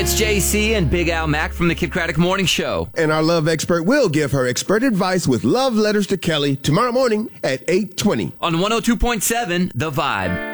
it's JC and Big Al Mack from the Kid Craddock Morning Show. And our love expert will give her expert advice with love letters to Kelly tomorrow morning at 8:20. On 102.7, The Vibe.